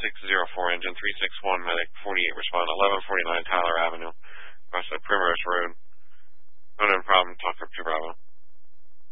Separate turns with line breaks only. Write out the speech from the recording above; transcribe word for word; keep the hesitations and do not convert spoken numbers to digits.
six zero four, engine three six one, medic forty-eight, respond eleven forty-nine Tyler Avenue, across the Primrose Road. No problem, talk for two Bravo.